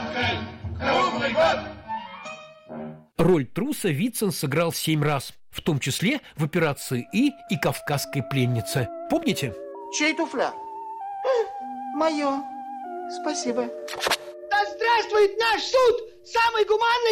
Круглый год! Роль труса Вицин сыграл 7 раз, в том числе в «Операции И» и «Кавказской пленнице». Помните? Чей туфля? Мое. Спасибо. Да здравствует наш суд! Самый гуманный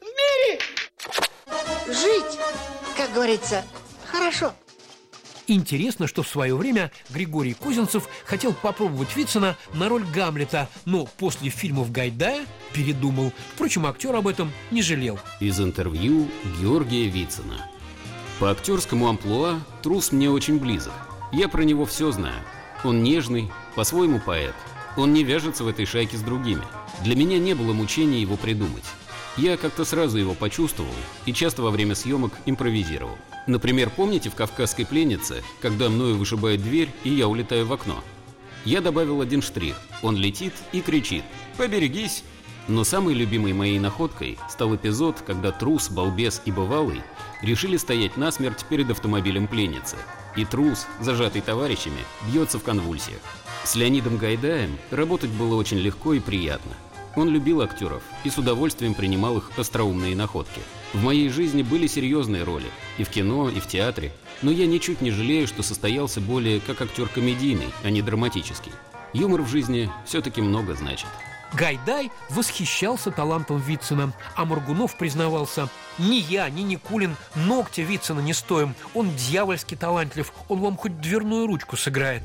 суд в мире! Жить, как говорится, хорошо. Интересно, что в свое время Григорий Козинцев хотел попробовать Вицина на роль Гамлета, но после фильмов Гайдая передумал. Впрочем, актер об этом не жалел. Из интервью Георгия Вицина. По актерскому амплуа трус мне очень близок. Я про него все знаю. Он нежный, по-своему поэт. Он не вяжется в этой шайке с другими. Для меня не было мучения его придумать. Я как-то сразу его почувствовал и часто во время съемок импровизировал. Например, помните в «Кавказской пленнице», когда мною вышибает дверь и я улетаю в окно? Я добавил один штрих. Он летит и кричит: «Поберегись!». Но самой любимой моей находкой стал эпизод, когда трус, балбес и бывалый решили стоять насмерть перед автомобилем пленницы. И трус, зажатый товарищами, бьется в конвульсиях. С Леонидом Гайдаем работать было очень легко и приятно. Он любил актеров и с удовольствием принимал их остроумные находки. В моей жизни были серьезные роли и в кино, и в театре, но я ничуть не жалею, что состоялся более как актер комедийный, а не драматический. Юмор в жизни все-таки много значит. Гайдай восхищался талантом Вицина, а Моргунов признавался: «Ни я, ни Никулин ногтя Вицина не стоим. Он дьявольски талантлив, он вам хоть дверную ручку сыграет».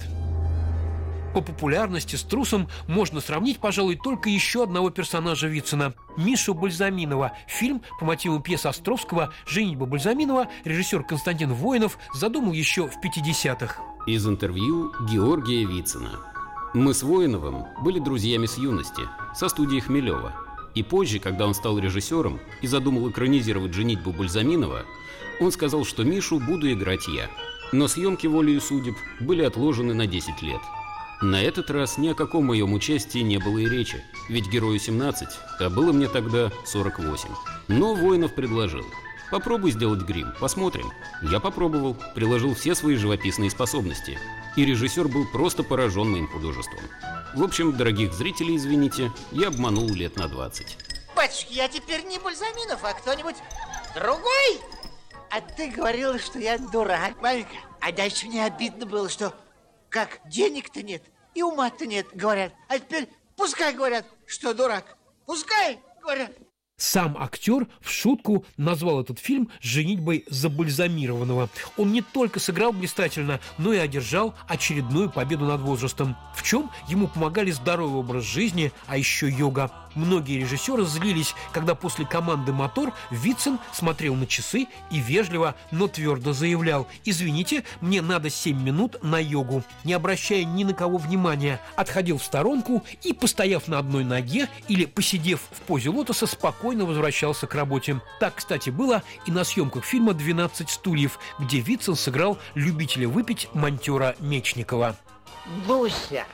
По популярности с трусом можно сравнить, пожалуй, только еще одного персонажа Вицина – Мишу Бальзаминова. Фильм по мотивам пьесы Островского «Женитьба Бальзаминова» режиссер Константин Воинов задумал еще в 50-х. Из интервью Георгия Вицина. Мы с Воиновым были друзьями с юности, со студии Хмелева. И позже, когда он стал режиссером и задумал экранизировать «Женитьбу Бальзаминова», он сказал, что Мишу буду играть я. Но съемки волею судеб были отложены на 10 лет. На этот раз ни о каком моем участии не было и речи, ведь герою 17, а было мне тогда 48. Но Воинов предложил: «Попробуй сделать грим, посмотрим». Я попробовал, приложил все свои живописные способности, и режиссер был просто поражен моим художеством. В общем, дорогих зрителей, извините, я обманул лет на 20. Батюшки, я теперь не Бальзаминов, а кто-нибудь другой? А ты говорил, что я дурак, маленько. А дальше мне обидно было, что как денег-то нет и ума-то нет, говорят. А теперь пускай говорят, что дурак. Пускай говорят. Сам актер в шутку назвал этот фильм «Женитьбой забальзамированного». Он не только сыграл блистательно, но и одержал очередную победу над возрастом, в чем ему помогали здоровый образ жизни, а еще йога. Многие режиссеры злились, когда после команды «Мотор» Вицин смотрел на часы и вежливо, но твердо заявлял: «Извините, мне надо 7 минут на йогу», не обращая ни на кого внимания, отходил в сторонку и, постояв на одной ноге или посидев в позе лотоса, спокойно возвращался к работе. Так, кстати, было и на съемках фильма «12 стульев», где Вицин сыграл любителя выпить монтера Мечникова. Дуся,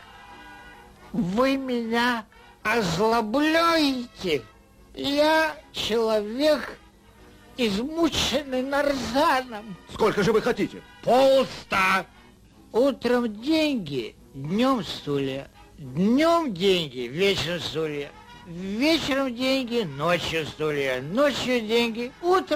вы меня озлобляете. Я человек, измученный нарзаном. Сколько же вы хотите? 100. Утром деньги, днем стулья. Днем деньги, вечером стулья. Вечером деньги, ночью стулья. Ночью деньги, утром